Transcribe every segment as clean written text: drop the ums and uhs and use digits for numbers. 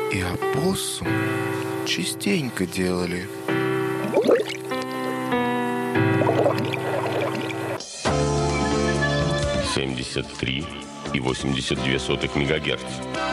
и опоссум частенько делали. «73 и 82 мегагерц».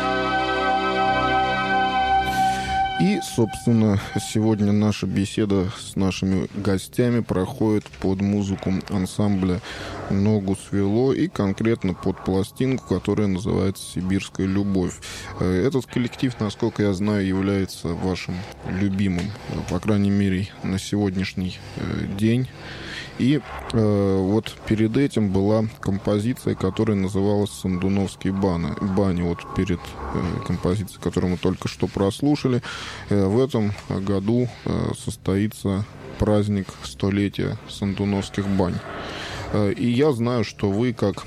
И, собственно, сегодня наша беседа с нашими гостями проходит под музыку ансамбля «Ногу свело» и конкретно под пластинку, которая называется «Сибирская любовь». Этот коллектив, насколько я знаю, является вашим любимым, по крайней мере, на сегодняшний день. И вот перед этим была композиция, которая называлась «Сандуновские бани». Вот перед композицией, которую мы только что прослушали, в этом году состоится праздник столетия Сандуновских бань. И я знаю, что вы, как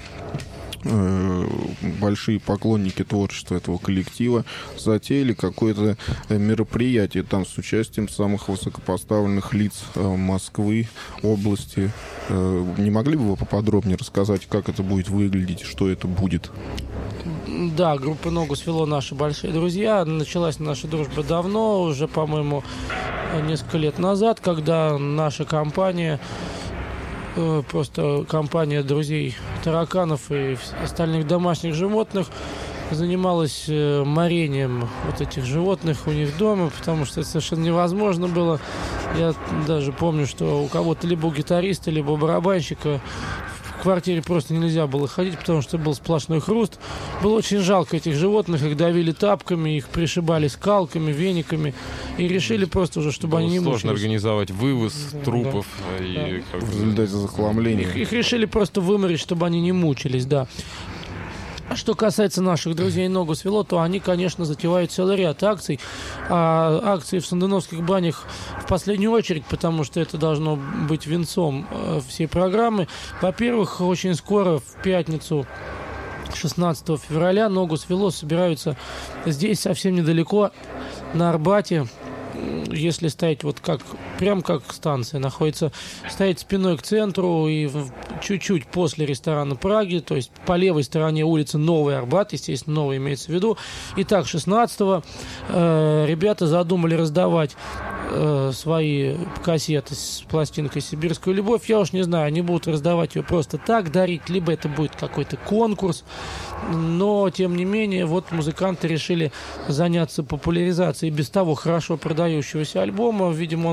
большие поклонники творчества этого коллектива, затеяли какое-то мероприятие там с участием самых высокопоставленных лиц Москвы, области. Не могли бы вы поподробнее рассказать, как это будет выглядеть, что это будет? Да, группа «Ногу свело» наши большие друзья. Началась наша дружба давно, уже, по-моему, несколько лет назад, когда наша компания, просто компания друзей тараканов и остальных домашних животных, занималась морением вот этих животных у них дома, потому что это совершенно невозможно было. Я даже помню, что у кого-то либо у гитариста, либо у барабанщика в квартире просто нельзя было ходить, потому что был сплошной хруст. Было очень жалко этих животных, их давили тапками, их пришибали скалками, вениками, и решили просто уже, чтобы было они не мучились. Сложно организовать вывоз трупов. Да. И Да. В результате захламления. Их решили просто выморить, чтобы они не мучились, да. А что касается наших друзей «Ногу свело», то они, конечно, затевают целый ряд акций. А акции в Сандуновских банях в последнюю очередь, потому что это должно быть венцом всей программы. Во-первых, очень скоро, в пятницу, 16 февраля, «Ногу свело» собираются здесь, совсем недалеко, на Арбате. Если стоять вот как, прям как станция находится, стоять спиной к центру и чуть-чуть после ресторана «Праги», то есть по левой стороне улицы Новый Арбат, естественно, новый имеется в виду. Итак, 16-го ребята задумали раздавать свои кассеты с пластинкой «Сибирская любовь». Я уж не знаю, они будут раздавать ее просто так, дарить, либо это будет какой-то конкурс. Но, тем не менее, вот музыканты решили заняться популяризацией без того хорошо продающегося альбома. Видимо,